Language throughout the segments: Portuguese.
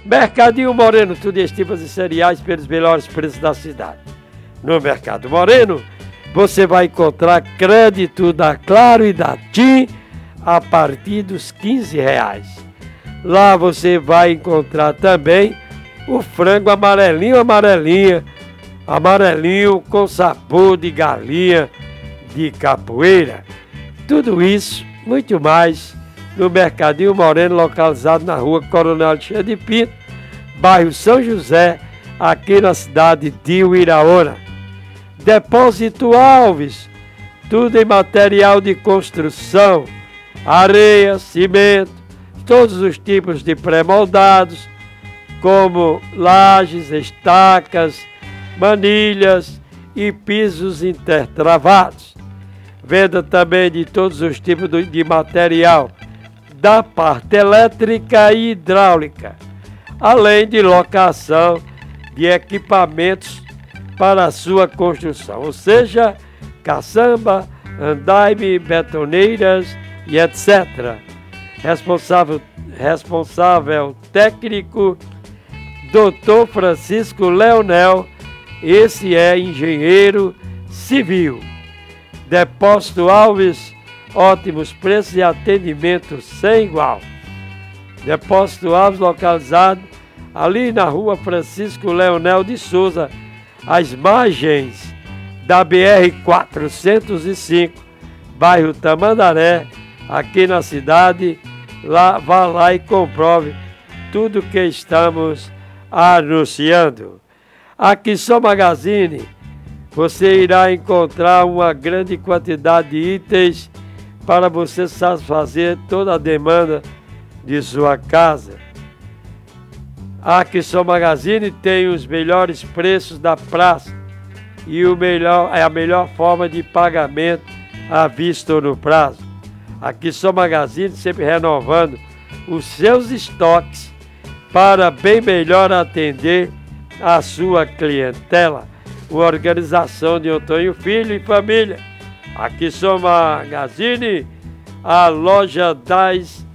Mercadinho Moreno, tudo em estipas e cereais pelos melhores preços da cidade. No Mercado Moreno, você vai encontrar crédito da Claro e da TIM a partir dos R$15. Lá você vai encontrar também o frango amarelinho, amarelinho com sabor de galinha de capoeira. Tudo isso, muito mais, no Mercadinho Moreno, localizado na rua Coronel Alexandre de Pinto, bairro São José, aqui na cidade de Uiraúna. Depósito Alves, tudo em material de construção, areia, cimento, todos os tipos de pré-moldados, como lajes, estacas, manilhas e pisos intertravados. Venda também de todos os tipos de material da parte elétrica e hidráulica, além de locação de equipamentos para a sua construção, ou seja, caçamba, andaime, betoneiras e etc. Responsável técnico, Dr. Francisco Leonel, esse é engenheiro civil. Depósito Alves, ótimos preços e atendimento sem igual. Depósito Alves, localizado ali na rua Francisco Leonel de Souza, às margens da BR-405, bairro Tamandaré, aqui na cidade. Lá, vá lá e comprove tudo que estamos anunciando. Aqui só Magazine, você irá encontrar uma grande quantidade de itens para você satisfazer toda a demanda de sua casa. Aqui só Magazine tem os melhores preços da praça e a melhor forma de pagamento à vista ou no prazo. Aqui só Magazine sempre renovando os seus estoques para bem melhor atender a sua clientela. Uma organização de Antônio Filho e família. Aqui só Magazine, a loja das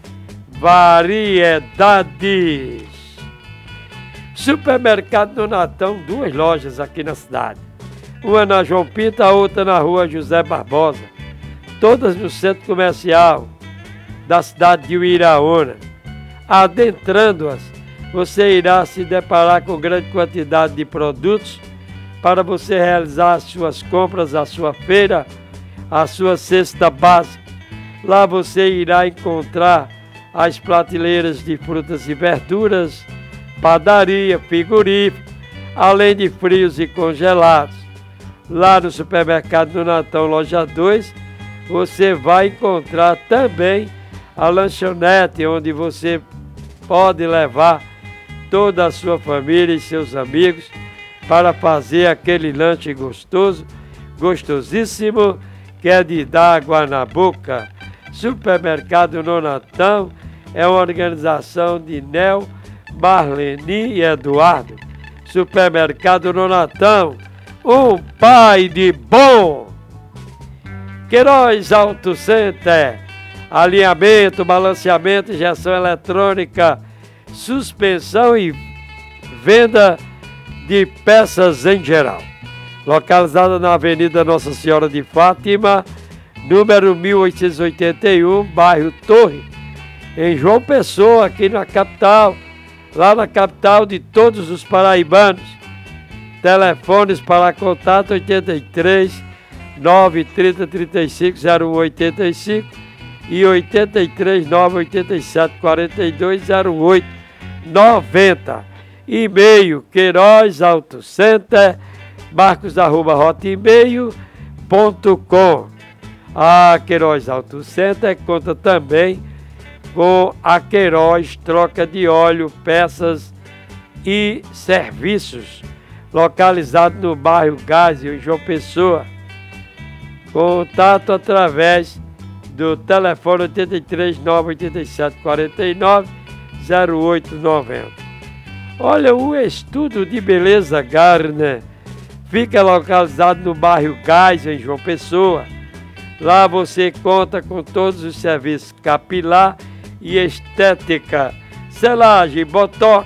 variedades. Supermercado do Natão, 2 lojas aqui na cidade. Uma na João Pinto, a outra na rua José Barbosa. Todas no centro comercial da cidade de Uiraúna. Adentrando-as, você irá se deparar com grande quantidade de produtos para você realizar as suas compras, a sua feira, a sua cesta básica. Lá você irá encontrar as prateleiras de frutas e verduras, padaria, frigorífico, além de frios e congelados. Lá no Supermercado do Natão, loja 2, você vai encontrar também a lanchonete, onde você pode levar toda a sua família e seus amigos para fazer aquele lanche gostoso, gostosíssimo, que é de dar água na boca. Supermercado no Natão é uma organização de Nel, Marleni e Eduardo. Supermercado no Natão, um pai de bom. Queiroz Auto Center, alinhamento, balanceamento, injeção eletrônica, suspensão e venda de peças em geral. Localizada na Avenida Nossa Senhora de Fátima, número 1881, bairro Torre, em João Pessoa, aqui na capital, lá na capital de todos os paraibanos. Telefones para contato 83 930 35 0185 e 83 987 42 08 90. E-mail Queiroz Auto Center, marcos@hotmail.com. A Queiroz Auto Center conta também com a Queiroz Troca de Óleo, Peças e Serviços, localizado no bairro Gásio, em João Pessoa. Contato através do telefone 83 987 49 0890. Olha, o Estudo de Beleza Garner fica localizado no bairro Gásio, em João Pessoa. Lá você conta com todos os serviços capilar e estética, selagem, botox,